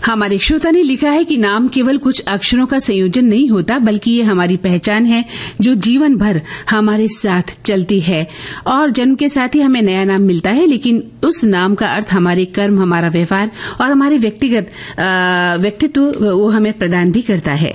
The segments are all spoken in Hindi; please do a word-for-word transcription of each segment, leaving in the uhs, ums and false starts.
हमारे श्रोता ने लिखा है कि नाम केवल कुछ अक्षरों का संयोजन नहीं होता, बल्कि ये हमारी पहचान है जो जीवन भर हमारे साथ चलती है। और जन्म के साथ ही हमें नया नाम मिलता है, लेकिन उस नाम का अर्थ हमारे कर्म, हमारा व्यवहार और हमारे व्यक्तिगत व्यक्तित्व वो हमें प्रदान भी करता है।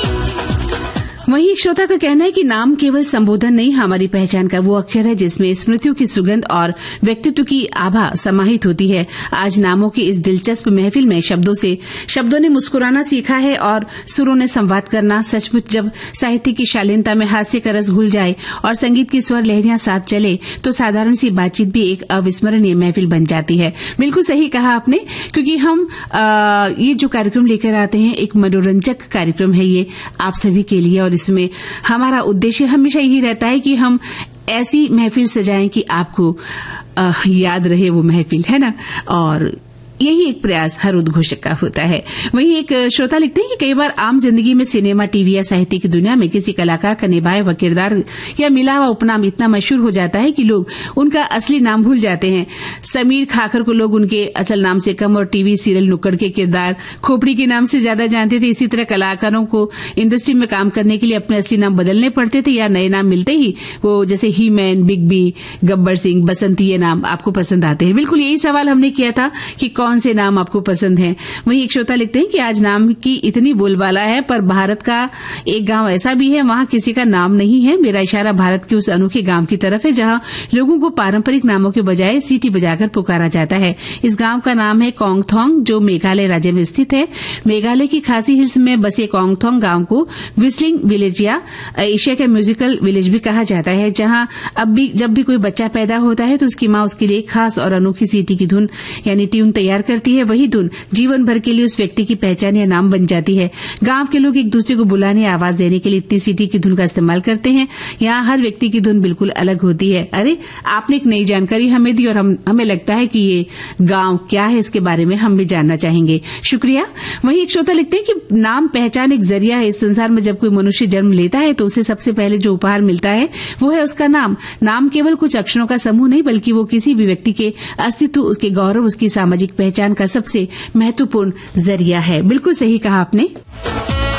वहीं एक श्रोता का कहना है कि नाम केवल संबोधन नहीं, हमारी पहचान का वो अक्षर है जिसमें स्मृतियों की सुगंध और व्यक्तित्व की आभा समाहित होती है। आज नामों की इस दिलचस्प महफिल में शब्दों से शब्दों ने मुस्कुराना सीखा है और सुरों ने संवाद करना। सचमुच जब साहित्य की शालीनता में हास्य का रस घुल जाए और संगीत की स्वर लहरियां साथ चले तो साधारण सी बातचीत भी एक अविस्मरणीय महफिल बन जाती है। बिल्कुल सही कहा आपने, क्योंकि हम आ, ये जो कार्यक्रम लेकर आते हैं एक मनोरंजक कार्यक्रम है ये आप सभी के लिए, और इसमें हमारा उद्देश्य हमेशा यही रहता है कि हम ऐसी महफिल सजाएं कि आपको आ, याद रहे वो महफिल, है ना। और यही एक प्रयास हर उद्घोषक का होता है। वहीं एक श्रोता लिखते हैं कि कई बार आम जिंदगी में सिनेमा, टीवी या साहित्य की दुनिया में किसी कलाकार का निभाया हुआ किरदार या मिला हुआ उपनाम इतना मशहूर हो जाता है कि लोग उनका असली नाम भूल जाते हैं। समीर खाकर को लोग उनके असल नाम से कम और टीवी सीरियल नुक्कड़ के किरदार खोपड़ी के नाम से ज्यादा जानते थे। इसी तरह कलाकारों को इंडस्ट्री में काम करने के लिए अपने असली नाम बदलने पड़ते थे या नए नाम मिलते ही वो जैसे ही man, big B, Gabbar Singh, बसंती ये नाम आपको पसंद आते हैं। बिल्कुल यही सवाल हमने किया था कि कौन से नाम आपको पसंद हैं। वहीं एक श्रोता लिखते हैं कि आज नाम की इतनी बोलबाला है, पर भारत का एक गांव ऐसा भी है वहां किसी का नाम नहीं है। मेरा इशारा भारत के उस अनोखे गांव की तरफ है जहां लोगों को पारंपरिक नामों के बजाय सीटी बजाकर पुकारा जाता है। इस गांव का नाम है कोंगथोंग, जो मेघालय राज्य में स्थित है। मेघालय की खासी हिल्स में बसे कोंगथोंग गांव को व्हिस्लिंग विलेज या एशिया का म्यूजिकल विलेज भी कहा जाता है, जहां अब भी जब भी कोई बच्चा पैदा होता है तो उसकी मां उसके लिए खास और अनोखी सीटी की धुन यानी ट्यून तैयार करती है। वही धुन जीवन भर के लिए उस व्यक्ति की पहचान या नाम बन जाती है। गांव के लोग एक दूसरे को बुलाने, आवाज देने के लिए इतनी सीटी की धुन का इस्तेमाल करते हैं। यहाँ हर व्यक्ति की धुन बिल्कुल अलग होती है। अरे, आपने एक नई जानकारी हमें दी और हम हमें लगता है कि ये गांव क्या है इसके बारे में हम भी जानना चाहेंगे। शुक्रिया। वहीं एक श्रोता लिखते हैं कि नाम पहचान एक जरिया है। इस संसार में जब कोई मनुष्य जन्म लेता है तो उसे सबसे पहले जो उपहार मिलता है वो है उसका नाम। नाम केवल कुछ अक्षरों का समूह नहीं, बल्कि वो किसी भी व्यक्ति के अस्तित्व, उसके गौरव, उसकी सामाजिक पहचान का सबसे महत्वपूर्ण जरिया है। बिल्कुल सही कहा आपने।